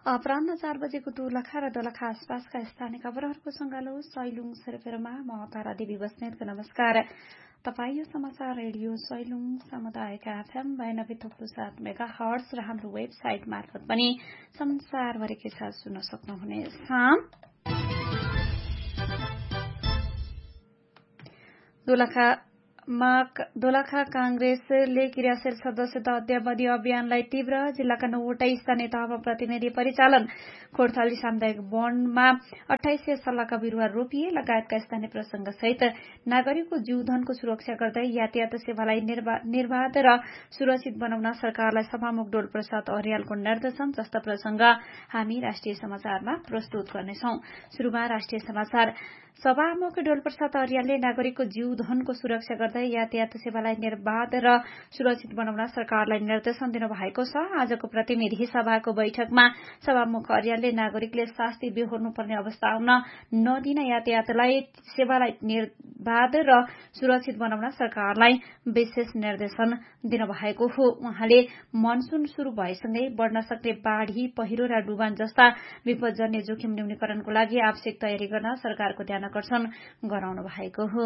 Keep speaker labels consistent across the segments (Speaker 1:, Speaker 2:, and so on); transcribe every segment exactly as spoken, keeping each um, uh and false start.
Speaker 1: अपराह्न चार बजेको दोलखा र दोलखा आसपासका स्थानीय खबरहरूको संगालो सैलुङ सेरफेरमा म तारा देवी बस्नेतको नमस्कार। तपाईँ यो समाचार रेडियो सैलुङ समुदायका एफएम बयानब्बे थप्लु सात मेगा हर्ट्ज र हाम्रो वेबसाइट मार्फत पनि संसारभरिकै साथ सुन्न सक्नुहुनेछ। दोलखा दोलखा कांग्रेसले क्रियाशील सदस्यता अद्यावधि अभियानलाई तीव्र। जिल्लाका नौवटै स्थानीय तहमा प्रतिनिधि परिचालन। खोरथली सामुदायिक वनमा अठाइस सय सल्लाहका बिरूवा रोपिए लगायतका स्थानीय प्रसंग सहित नागरिकको जीवधनको सुरक्षा गर्दै यातायात सेवालाई निर्बाध र सुरक्षित बनाउन सरकारलाई सभामुख डोल प्रसाद अर्यालको निर्देशन जस्ता प्रसंग हामी राष्ट्रिय समाचारमा प्रस्तुत गर्नेछौं। शुरूमा राष्ट्रिय समाचार। सभामुख डोल प्रसाद अर्यालले नागरिकको जीवधनको सुरक्षा गर्दै यातायात सेवालाई निर्बाध र सुरक्षित बनाउन सरकारलाई निर्देशन दिनुभएको छ। आजको प्रतिनिधि सभाको बैठकमा सभामुख अर्यालले नागरिकले शास्ति बेहोर्नुपर्ने अवस्था आउन नदिन यातायातलाई सेवालाई निर्बाध र सुरक्षित बनाउन सरकारलाई विशेष निर्देशन दिनुभएको हो। उहाँले मनसून शुरू भएसँगै बढ़न सक्ने बाढ़ी, पहिरो र डुबान जस्ता विपदजन्य जोखिम न्यूनीकरणको लागि आवश्यक तयारी गर्न सरकारको ध्यान आकर्षण गराउनु भएको हो।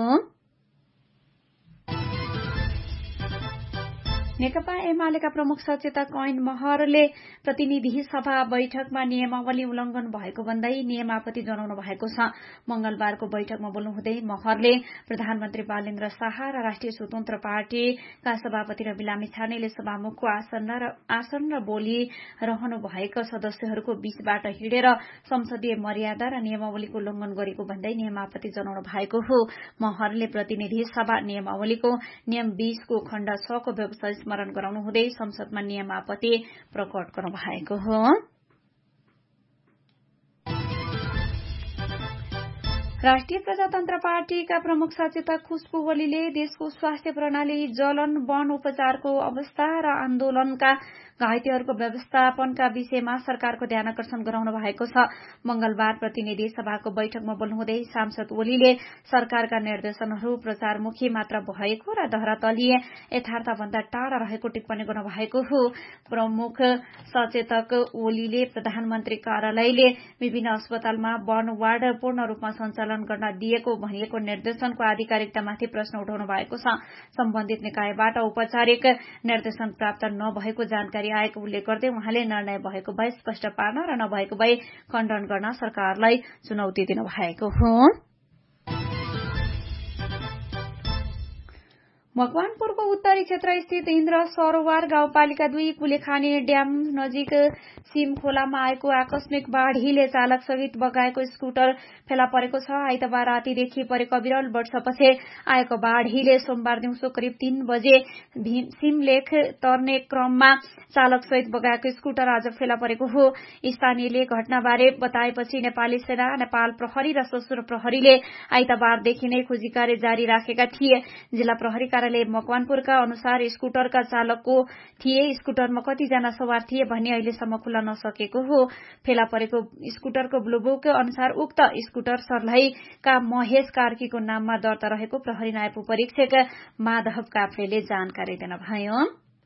Speaker 1: नेकपा एमालेका प्रमुख सचेतक ऐन महरले प्रतिनिधि सभा बैठकमा नियमावली उल्लंघन भएको भन्दै नियमापत्ति जनाउनु भएको छ। मंगलबारको बैठकमा बोल्नुहुँदै महरले प्रधानमन्त्री बालेन्द्र शाह र राष्ट्रिय स्वतन्त्र पार्टीका सभापति रवि लामिछानेले सभामुखको आसन र आसन र बोली रहनु भएका सदस्यहरूको बीचबाट हिँडेर संसदीय मर्यादा र नियमावलीको उल्लंघन गरेको भन्दै नियमापत्ति जनाउनु भएको हो। महरले प्रतिनिधि सभा नियमावलीको नियम बीसको खण्ड छ को व्यवस्था स्मरण गराउनु हुँदै संसदमा नियमापत्ति प्रकट गर्नु भएको हो। राष्ट्रिय प्रजातन्त्र पार्टीका प्रमुख सचेतक खुशबु ओलीले देशको स्वास्थ्य प्रणाली, जलन, वन उपचारको अवस्था र आन्दोलनका घाइतेहरूको व्यवस्थापनका विषयमा सरकारको ध्यान आकर्षण गराउनु भएको छ। मंगलबार प्रतिनिधि सभाको बैठकमा बोल्नुहुँदै सांसद ओलीले सरकारका निर्देशनहरू प्रचारमुखी मात्र भएको र धरातलीय यथार्थभन्दा टाढा रहेको टिप्पणी गर्नुभएको हो। प्रमुख सचेतक ओलीले प्रधानमन्त्री कार्यालयले विभिन्न अस्पतालमा वन वार्ड पूर्ण रूपमा सञ्चालन गर्न दिएको भनिएको निर्देशनको आधिकारिकतामाथि प्रश्न उठाउनु भएको छ। सम्बन्धित निकायबाट औपचारिक निर्देशन प्राप्त नभएको जानकारी आएको उल्लेख गर्दै उहाँले निर्णय भएको भए स्पष्ट पार्न र नभएको भए खण्डन गर्न सरकारलाई चुनौती दिनुभएको हो। मकवानपुरको उत्तरी क्षेत्र स्थित इन्द्र सरोवर गाउँपालिका दुई कुलेखानी ड्याम नजिक सिम खोलामा आएको आकस्मिक बाढ़ीले चालक सहित बगाएको स्कुटर फेला परेको छ। आइतबार रातिदेखि परेको विरल वर्षापछि आएको बाढ़ीले सोमबार दिउँसो करिब तीन बजे सिमलेख तर्ने क्रममा चालक सहित बगाएको स्कुटर आज फेला परेको हो। स्थानीयले घटनाबारे बताएपछि नेपाली सेना, नेपाल प्रहरी र सशस्त्र प्रहरीले आइतबारदेखि नै खोजी कार्य जारी राखेका थिए। जिल्ला प्रहरी कार्यालय मकवानपुरका अनुसार स्कुटरका चालकको थिए। स्कुटरमा कतिजना सवार थिए भन्ने अहिलेसम्म खुल्ला नसकेको हो। फेला परेको स्कुटरको ब्लुबुक अनुसार उक्त स्कुटर सर्लाहीका महेश कार्कीको नाममा दर्ता रहेको प्रहरी नायब परीक्षक माधव काफ्रेले जानकारी दिनुभयो।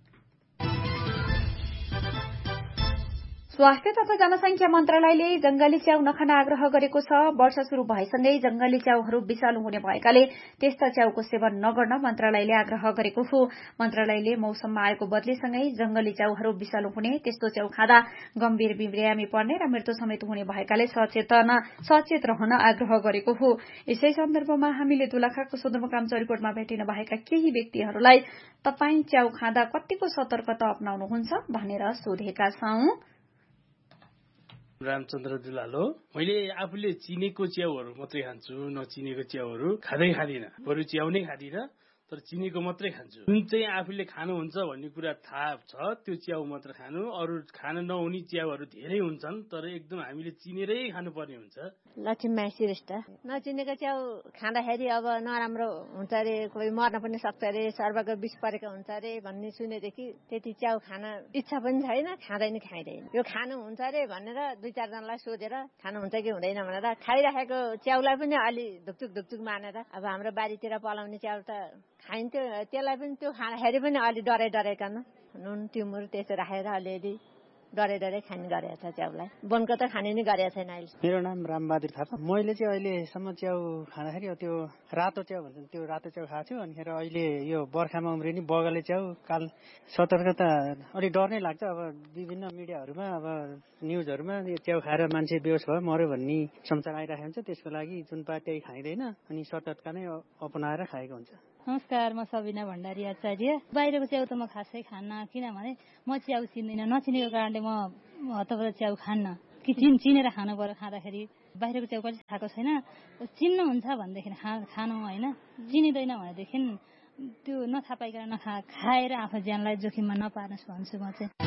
Speaker 1: स्वास्थ्य तथा जनसंख्या मन्त्रालयले जंगली च्याउ नखान आग्रह गरेको छ। वर्षा शुरू भएसँगै जंगली च्याउहरू विषालु हुने भएकाले त्यस्ता च्याउको सेवन नगर्न मन्त्रालयले आग्रह गरेको हो। मन्त्रालयले मौसममा आएको बदलीसँगै जंगली च्याउहरू विषालु हुने, त्यस्तो च्याउ खाँदा गम्भीर बिरामी पर्ने र मृत्यु समेत हुने भएकाले सचेतन सचेत रहन आग्रह गरेको हो। यसै सन्दर्भमा हामीले दोलखाको सदरमुकाम चौरीकोटमा भेटिन भएका केही व्यक्तिहरूलाई तपाई च्याउ खाँदा कतिको सतर्कता अपनाउनुहुन्छ भनेर सोधेका छौं।
Speaker 2: रामचन्द्र दुलाल हो। मैले आफूले चिनेको च्याउहरू मात्रै खान्छु, नचिनेको च्याउहरू खाँदै खाँदिनँ। बरु च्याउ नै खाँदिनँ, तर चिनेको मात्रै खान्छु। जुन चाहिँ आफूले खानुहुन्छ भन्ने कुरा थाहा छ त्यो च्याउ मात्र खानु। अरू खान नहुने च्याउहरू धेरै हुन्छन्, तर एकदम हामीले चिनेरै खानुपर्ने हुन्छ।
Speaker 3: लक्ष्मी श्रेष्ठ। नचिनेको च्याउ खाँदाखेरि अब नराम्रो हुन्छ अरे, कोही मर्न पनि सक्छ अरे, सर्वको विष परेको हुन्छ अरे भन्ने सुनेदेखि त्यति च्याउ खान इच्छा पनि छैन, खाँदै नि खाइँदैन। यो खानु हुन्छ अरे भनेर दुई चारजनालाई सोधेर खानुहुन्छ कि हुँदैन भनेर खाइराखेको च्याउलाई पनि अलि धुकचुक धुकचुक मानेर अब हाम्रो बारीतिर पलाउने च्याउ त खाइन्थ्यो, त्यसलाई पनि त्यो खाँदाखेरि पनि अलि डराइ डराइकन नुन टिमुर त्यसो राखेर अलिअलि डरे डरे खाने गरेको छ च्याउलाई। वनको त खाने नै गरेको छैन अहिले।
Speaker 4: मेरो नाम रामबहादुर थापा। मैले चाहिँ अहिलेसम्म च्याउ खाँदाखेरि त्यो रातो च्याउ भन्छ त्यो रातो च्याउ खाएको छु। अनिखेर अहिले यो बर्खामा उम्रिने बगले च्याउ काल सतर्कता अलिक डर नै लाग्छ। अब विभिन्न मिडियाहरूमा अब न्युजहरूमा च्याउ खाएर मान्छे बेहोस भयो मर्यो भन्ने समाचार आइरहेको हुन्छ। त्यसको लागि जुन पाए त्यही खाइँदैन अनि सतर्कता नै अपनाएर खाएको हुन्छ।
Speaker 5: नमस्कार, म सबिना भण्डारी आचार्य। बाहिरको च्याउ त म खासै खान्न, किनभने म च्याउ चिन्दिनँ। नचिनेको कारणले म हतपत च्याउ खान्न कि चिन चिनेर खानु पर्यो खाँदाखेरि। बाहिरको च्याउ कहिले खाएको छैन। चिन्नुहुन्छ भनेदेखि खानु होइन, चिनिँदैन भनेदेखि त्यो नथाहा पाइकन नखा खाएर आफ्नो ज्यानलाई जोखिममा नपार्नुहोस् भन्छु म चाहिँ।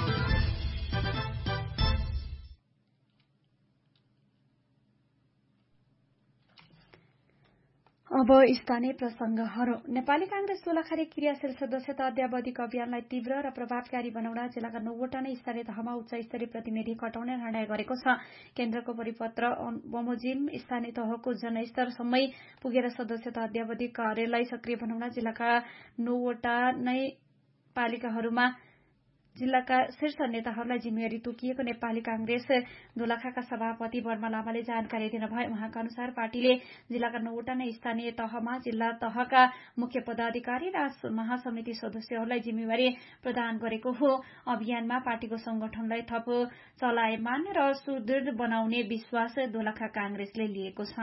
Speaker 1: अब स्थानीय प्रसंगहरू। नेपाली कांग्रेस दोलखाले क्रियाशील सदस्यता अद्यावधिक अभियानलाई तीव्र र प्रभावकारी बनाउन जिल्लाका नौवटा नै स्थानीय तहमा उच्च स्तरीय प्रतिनिधि खटाउने निर्णय गरेको छ। केन्द्रको परिपत्र बमोजिम स्थानीय तहको जनस्तरसम्मै पुगेर सदस्यता अद्यावधिक कार्यलाई सक्रिय बनाउन जिल्लाका नौवटा नै पालिकाहरूमा जिल्लाका शीर्ष नेताहरूलाई जिम्मेवारी तोकिएको नेपाली कांग्रेस दोलखाका सभापति वर्मा लामाले जानकारी दिनुभयो। उहाँका अनुसार पार्टीले जिल्लाका नौवटा नै स्थानीय तहमा जिल्ला तहका मुख्य पदाधिकारी र महासमिति सदस्यहरूलाई जिम्मेवारी प्रदान गरेको हो। अभियानमा पार्टीको संगठनलाई थप चलायमान र सुदृढ़ बनाउने विश्वास दोलखा कांग्रेसले लिएको छ।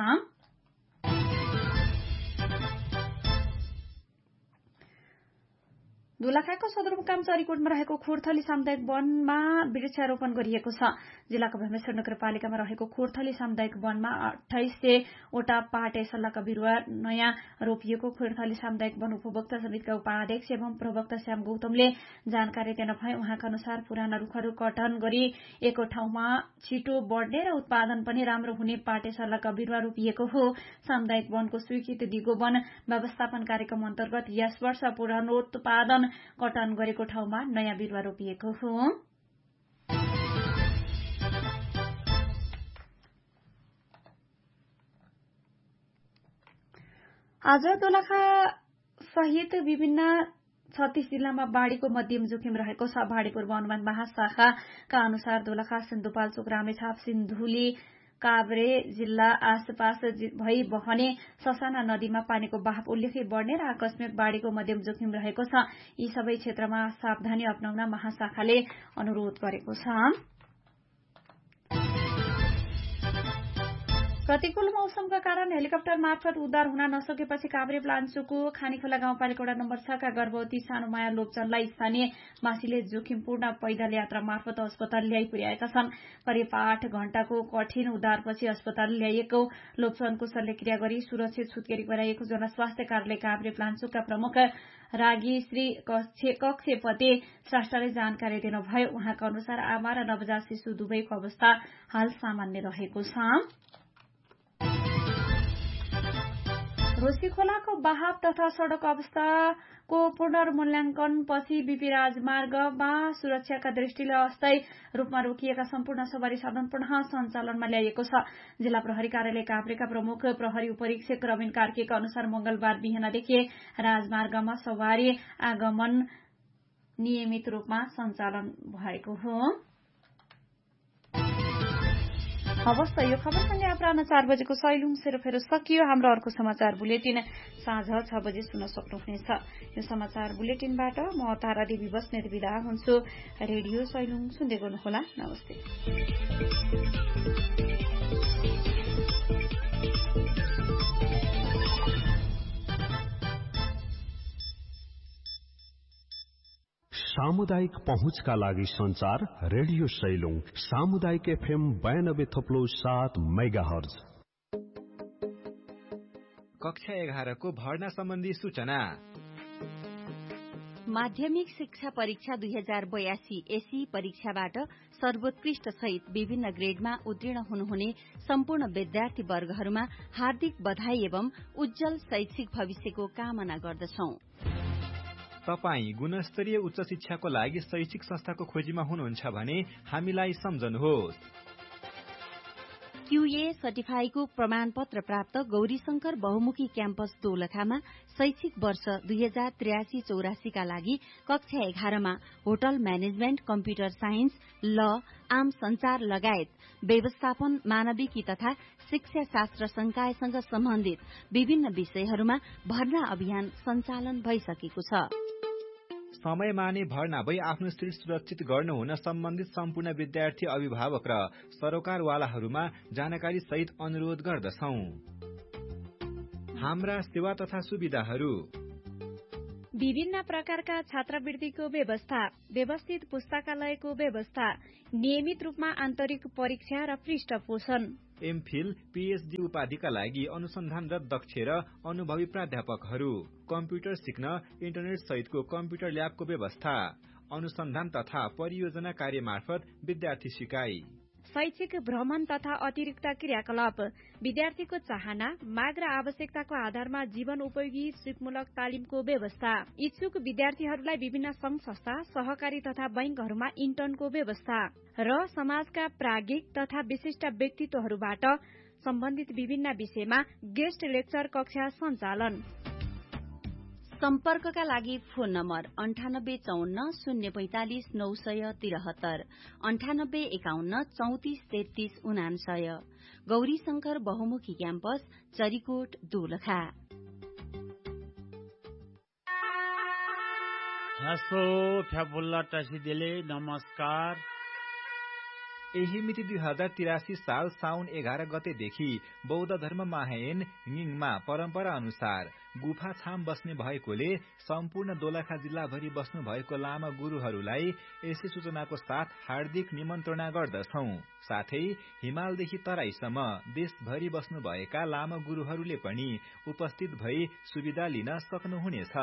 Speaker 1: दोलखाको सदरमुकाम चरीकोटमा रहेको खोरथली सामुदायिक वनमा वृक्षारोपण गरिएको छ। जिल्लाको भीमेश्वर नगरपालिकामा रहेको खोरथली सामुदायिक वनमा अठाइस सय वटा पाटे सल्लाहका बिरूवा नयाँ रोपिएको खोरथली सामुदायिक वन उपभोक्ता समितिका उपाध्यक्ष एवं प्रवक्ता श्याम गौतमले जानकारी दिनुभयो। उहाँका अनुसार पुराना रूखहरू कटन गरी एक ठाउँमा छिटो बढ्ने र उत्पादन पनि राम्रो हुने पाटे सल्लाहका बिरूवा रोपिएको हो। सामुदायिक वनको स्वीकृत दिगो वन व्यवस्थापन कार्यक्रम अन्तर्गत यस वर्ष पुरानोत्पादन कटन गरेको ठाउँमा नयाँ बिरूवा रोपिएको हो। आज दोलखा सहित विभिन्न छत्तीस जिल्लामा बाढ़ीको मध्यम जोखिम रहेको छ। बाढ़ी पूर्वानुमान महाशाखाका अनुसार दोलखा सिन्धुपाल्चोक रामेछाप सिन्धुली काभ्रे जिल्ला आसपास भई बहने ससाना नदीमा पानीको बहाव उल्लेख्य बढ़ने र आकस्मिक बाढ़ीको मध्यम जोखिम रहेको छ। यी सबै क्षेत्रमा सावधानी अपनाउन महाशाखाले अनुरोध गरेको छ। प्रतिकूल मौसमका कारण हेलिकप्टर मार्फत उद्धार हुन नसकेपछि काभ्रे प्लान्चोको खानीखोला गाउँपालिका वडा नम्बर छ का गर्भवती सानोमाया लोप्चनलाई स्थानीय मासिले जोखिमपूर्ण पैदल यात्रा मार्फत अस्पताल ल्याइ पुर्याएका छन्। करिब आठ घण्टाको कठिन उद्धारपछि अस्पताल ल्याइएको लोप्चनको शल्यक्रिया गरी सुरक्षित छुत्केरी गराइएको जनस्वास्थ्य कार्यालय काभ्रे प्लान्चोकका प्रमुख रागी श्री कक्षेपति श्रेष्ठले जानकारी दिनुभयो। उहाँका अनुसार आमा र नवजात शिशु दुवैको अवस्था हाल सामान्य रहेको छ। रोशी खोलाको बहाव तथा सड़क अवस्थाको पुनर्मूल्याङ्कनपछि बीपी राजमार्गमा सुरक्षाका दृष्टिले अस्थायी रूपमा रोकिएका सम्पूर्ण सवारी साधन पुनः सञ्चालनमा ल्याइएको छ। जिल्ला प्रहरी कार्यालय काभ्रेका प्रमुख प्रहरी उपरीक्षक रविन कार्कीका अनुसार मंगलबार बिहानदेखि राजमार्गमा सवारी आगमन नियमित रूपमा सञ्चालन भएको हो। अवस्था यो खबरसँगै अपराह्न चार बजेको सैलुङ सेरोफेरो सकियो। हाम्रो अर्को समाचार बुलेटिन साँझ छ बजे सुन्न सक्नुहुनेछ। यो समाचार बुलेटिनबाट म तारा देवी बस्नेत बिदा हुन्छु। रेडियो सैलुङ सुन्दै गर्नुहोला। नमस्ते।
Speaker 6: सामुदायिक पहुँचका लागि संचार रेडियो सैलुङ सामुदायिक एफएम बयानब्बे थप्लो सात मेगाहर्ज।
Speaker 7: कक्षा एघार को भर्ना सम्बन्धी सूचना।
Speaker 8: माध्यमिक शिक्षा परीक्षा दुई हजार बयासी एसी परीक्षाबाट सर्वोत्कृष्ट सहित विभिन्न ग्रेडमा उत्तीर्ण हुनुहुने सम्पूर्ण विद्यार्थी वर्गहरूमा हार्दिक बधाई एवं उज्जवल शैक्षिक भविष्यको कामना गर्दछौं।
Speaker 7: तपाई गुणस्तरीय उच्च शिक्षाको लागि शैक्षिक संस्थाको खोजीमा हुनुहुन्छ भने हामीलाई सम्झनुहोस्।
Speaker 8: क्यूए सर्टिफाईको प्रमाणपत्र प्राप्त गौरीशंकर बहुमुखी क्याम्पस दोलखामा शैक्षिक वर्ष दुई हजार त्रियासी चौरासीका लागि कक्षा एघारमा होटल म्यानेजमेन्ट, कम्प्युटर साइन्स, ल, आम संचार लगायत व्यवस्थापन, मानविकी तथा शिक्षा शास्त्र संकायसँग सम्बन्धित विभिन्न विषयहरूमा भर्ना अभियान सञ्चालन भइसकेको छ।
Speaker 7: समयमा नै भर्ना भई आफ्नो सिट सुरक्षित गर्नुहुन सम्बन्धित सम्पूर्ण विद्यार्थी, अभिभावक र सरोकारवालाहरूमा जानकारी सहित अनुरोध गर्दछौं। हाम्रा सेवा तथा सुविधाहरू:
Speaker 1: विभिन्न प्रकारका छात्रवृत्तिको व्यवस्था, व्यवस्थित पुस्तकालयको व्यवस्था, नियमित रूपमा आन्तरिक परीक्षा र पृष्ठपोषण,
Speaker 7: एमफिल, पीएचडी उपाधिका लागि अनुसन्धानरत दक्ष र अनुभवी प्राध्यापकहरू, कम्प्युटर सिक्न इन्टरनेट सहितको कम्प्युटर ल्याबको व्यवस्था, अनुसन्धान तथा परियोजना कार्य मार्फत विद्यार्थी सिकाइ,
Speaker 1: शैक्षिक भ्रमण तथा अतिरिक्त क्रियाकलाप, विद्यार्थीको चाहना, माग र आवश्यकताको आधारमा जीवन उपयोगी सिपमूलक तालिमको व्यवस्था, इच्छुक विद्यार्थीहरूलाई विभिन्न संघ संस्था, सहकारी तथा बैंकहरूमा इन्टर्नको व्यवस्था र समाजका प्राज्ञिक तथा विशिष्ट व्यक्तित्वहरूबाट सम्बन्धित विभिन्न विषयमा गेस्ट लेक्चर कक्षा सञ्चालन।
Speaker 8: सम्पर्कका लागि फोन नम्बर अन्ठानब्बे चौन्न शून्य पैंतालिस नौ सय तिरहत्तर, अन्ठानब्बे एकाउन्न चौतिस तेत्तीस उनान्सय। गौरीशंकर बहुमुखी क्याम्पस, चरीकोट, दोलखा।
Speaker 9: नमस्कार।
Speaker 7: यही मिति दुई हजार तिरासी साल साउन एघार गतेदेखि बौद्ध धर्म महायान ङिङमा परम्परा अनुसार गुफा छाम बस्ने भएकोले सम्पूर्ण दोलखा जिल्लाभरि बस्नु भएको लामा गुरूहरूलाई यसै सूचनाको साथ हार्दिक निमन्त्रणा गर्दछौ। साथै हिमालदेखि तराईसम्म देशभरि बस्नु भएका लामा गुरूहरूले पनि उपस्थित भई सुविधा लिन सक्नुहुनेछ।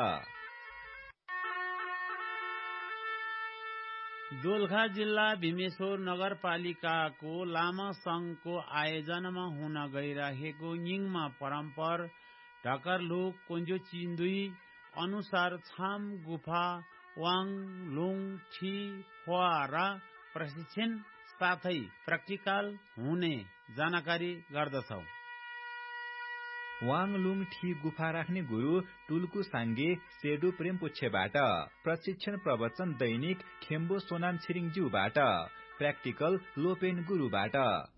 Speaker 9: दोलखा जिल्ला भीमेश्वर नगरपालिकाको लामा संघको आयोजनामा हुन गइरहेको ङिङमा परम्पर ढकरलुक कोन्जो चिन्दुई अनुसार छाम गुफा वाङ लुङ ठी फुवारा प्रशिक्षण साथै प्र्याक्टिकल हुने जानकारी गर्दछौ।
Speaker 7: वाङ लुङ ठी गुफा राख्ने गुरु टुल्कु साङ्गे सेडु प्रेमपुच्छेबाट, प्रशिक्षण प्रवचन दैनिक खेम्बो सोनाम छिरिङज्यूबाट, प्र्याक्टिकल लोपेन गुरुबाट।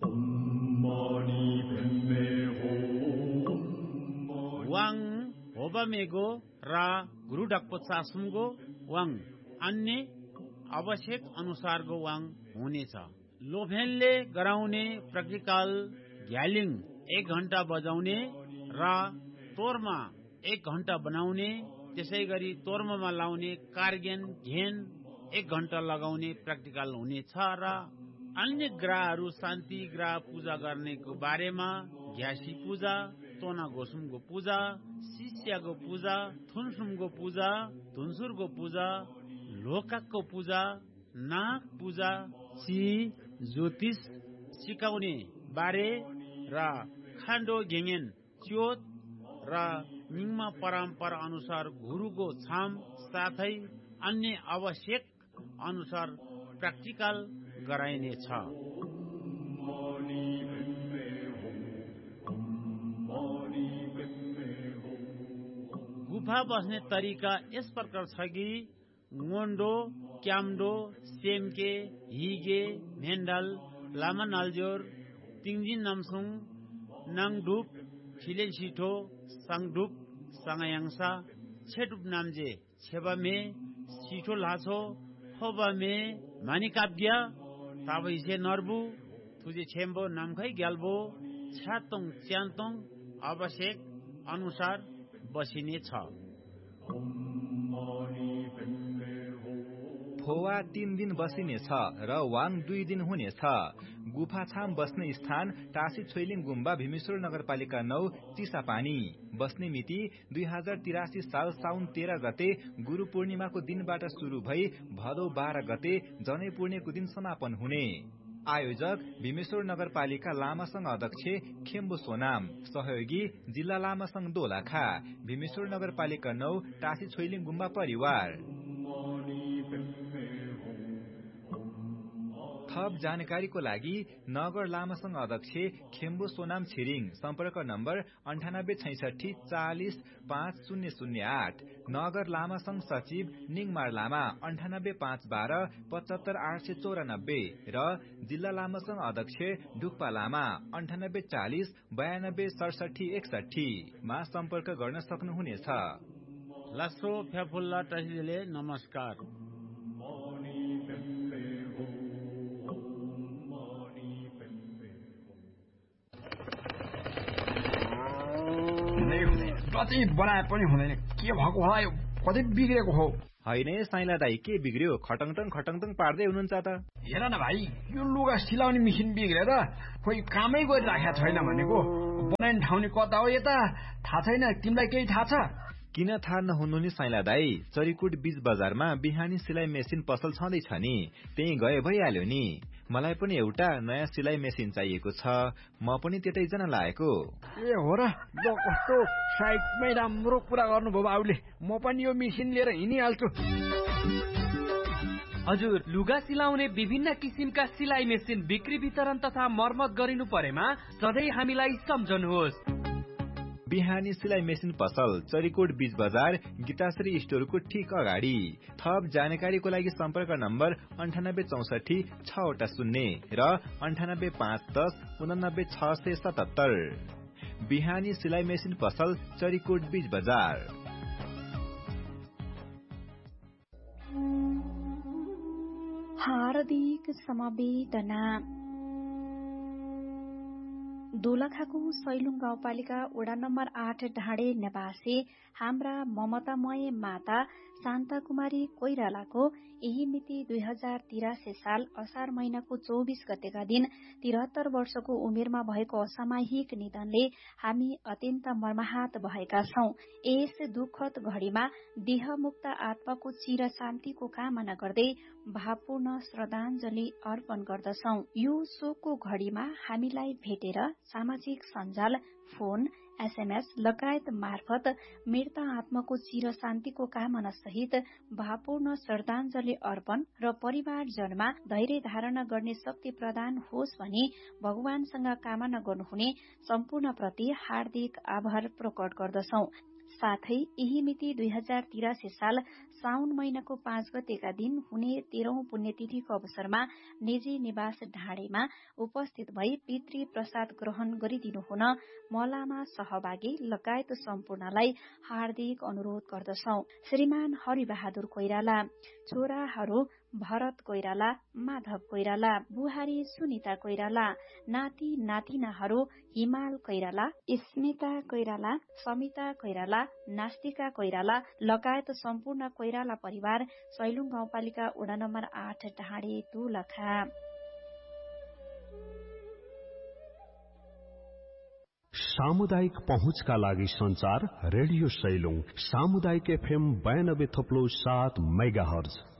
Speaker 9: वाङ होबमेगो र गुरु डक्पो चासुमगो वाङ अन्य आवश्यक अनुसारको वाङ हुनेछ। लोफेनले गराउने प्र्याक्टिकल घ्यालिङ एक घण्टा बजाउने र तोरमा एक घण्टा बनाउने, त्यसै गरी तोर्मामा लाउने कार्गेन घेन एक घण्टा लगाउने प्र्याक्टिकल हुनेछ र अन्य ग्रहहरू शान्ति ग्रह पूजा गर्नेको बारेमा घ्यासी पूजा, तोना गोसुमको पूजा, शिष्यको पूजा, थुनसुमको पूजा, धुन्सुरको पूजा, लोकाकको पूजा, नाग पूजा, सी ज्योतिष सिकाउने बारे र खान्डो घेङेन च्योत र निङमा परम्परा अनुसार गुरुको छाम साथै अन्य आवश्यक अनुसार प्र्याक्टिकल गराइनेछ। गुफा बस्ने तरिका यस प्रकार छ कि ngondo, क्याम्डो, सेमके, हिगे, भेन्डल, लामा नालजोर, तिङजिन नामसुङ, नाङडुप, छिलेन सिठो, साङडुप, साङयाङसा, छेडुप नाम्जे, छेबामे, सिठो लाछो, फोबामे, मानिकाव्य, ताबैसे नर्बु, थुजे छेम्बो, नामखै ग्याल्बो, छ्यातोङ, च्यान्तोङ आवश्यक अनुसार बसिने छ।
Speaker 7: फोवा तीन दिन बसिनेछ र वाङ दुई दिन हुनेछ। गुफा छाम बस्ने स्थान टासी छोइलिङ गुम्बा, भीमेश्वर नगरपालिका नौ, चिसापानी। बस्ने मिति दुई हजार तिरासी साल साउन तेह्र गते गुरु पूर्णिमाको दिनबाट शुरू भई भदौ बाह्र गते जनै पूर्णेको दिन समापन हुने। आयोजक भीमेश्वर नगरपालिका लामा संघ अध्यक्ष खेम्बो सोनाम, सहयोगी जिल्ला लामा संघ दोलखा, भीमेश्वर नगरपालिका नौ, टासी छोइलिङ गुम्बा परिवार। थप जानकारीको लागि नगर लामासंघ अध्यक्ष खेम्बु सोनाम छिरिङ, सम्पर्क नम्बर अन्ठानब्बे छैसठी चालिस पाँच शून्य शून्य आठ, नगर लामासंघ सचिव निङमार लामा अन्ठानब्बे पाँच बाह्र पचहत्तर आठ सय चौरानब्बे र जिल्ला लामासंघ अध्यक्ष ढुक्पा लामा अन्ठानब्बे चालिस बयानब्बे सडसठी एकसठी मा सम्पर्क गर्न सक्नुहुनेछ।
Speaker 9: लासो फ्याफुल्ला टसीले नमस्कार।
Speaker 10: कतै बनाए पनि हुँदैन, के भएको होला यो, कतै बिग्रेको हो।
Speaker 7: होइन साइला दाई, के बिग्रियो? खटङटङ खटङटङ पार्दै हुनुहुन्छ त।
Speaker 10: हेर न भाइ, यो लुगा सिलाउने मेसिन बिग्रेर खोइ कामै गरिराखेको छैन भनेको। बनाउने ठाउँ नि कता हो यता, थाहा छैन। तिमीलाई केही थाहा छ?
Speaker 7: किन थाहा नहुनु नि साइला दाई, चरीकोट बीच बजारमा बिहानी सिलाइ मेसिन पसल छँदैछ नि, त्यही गए भइहाल्यो नि। मलाई पनि एउटा नयाँ सिलाइ मेसिन चाहिएको छ, म पनि त्यतै जान लागेको।
Speaker 10: ए हो र, ल कस्तो साइडमै राम्रो कुरा गर्नुभयो बाबुले, म पनि यो मेसिन लिएर हिँडिहाल्छु।
Speaker 11: हजुर, लुगा सिलाउने विभिन्न किसिमका सिलाइ मेसिन बिक्री वितरण तथा मर्मत गरिनु परेमा सधैँ हामीलाई सम्झनुहोस्।
Speaker 7: बिहानी सिलाइ मेसिन पसल, चरीकोट बीच बजार, गीताश्री स्टोरको ठीक अगाडि। थप जानकारीको लागि सम्पर्क नम्बर अन्ठानब्बे चौसठी छवटा शून्य र अन्ठानब्बे पाँच दस उनानब्बे छ सय सतहत्तर। बिहानी सिलाइ मेसिन पसल, चरीकोट बीच बजार।
Speaker 1: हार्दिक समवेदना। दोलखाको सैलुङ गाउँपालिका वडा नम्बर आठ ढाडे निवासी हाम्रा ममतामय माता शान्ता कुमारी कोइरालाको यही मिति दुई हजार तिरासी साल असार महिनाको चौबीस गतेका दिन तिहत्तर वर्षको उमेरमा भएको असामयिक निधनले हामी अत्यन्त मर्माहत भएका छौं। यस दुःखद घड़ीमा देहमुक्त आत्माको चिर शान्तिको कामना गर्दै भावपूर्ण श्रद्धाञ्जली अर्पण गर्दछौं। यो शोकको घड़ीमा हामीलाई भेटेर सामाजिक सञ्जाल, फोन, एसएमएस लगायत मार्फत मृत आत्माको चिर शान्तिको कामना सहित भावपूर्ण श्रद्धाञ्जली अर्पण र परिवारजनमा धैर्य धारण गर्ने शक्ति प्रदान होस् भनी भगवानसँग कामना गर्नुहुने सम्पूर्ण प्रति हार्दिक आभार प्रकट गर्दछौं। साथै यही मिति दुई हजार तिरासी साल साउन महिनाको पाँच गतेका दिन हुने तेह्रौं पुण्यतिथिको अवसरमा निजी निवास ढाडेमा उपस्थित भई पितृ प्रसाद ग्रहण गरिदिनु हुन मलामा सहभागी लगायत सम्पूर्णलाई हार्दिक अनुरोध गर्दछौ। श्रीमान हरिबहादुर कोइराला, छोराहरू भरत कोइराला, माधव कोइराला, बुहारी सुनिता कोइराला, नाति नातिनाहरू हिमाल कोइराला, स्मिता कोइराला, समिता कोइराला, नास्तिका कोइराला लगायत सम्पूर्ण कोइराला परिवार सैलुङ गाउँपालिका वडा नम्बर आठ ढाडे दोलखा।
Speaker 6: सामुदायिक पहुँचका लागि संचार रेडियो सैलुङ सामुदायिक एफएम बयानब्बे थप्लो सात मेगा हर्ज।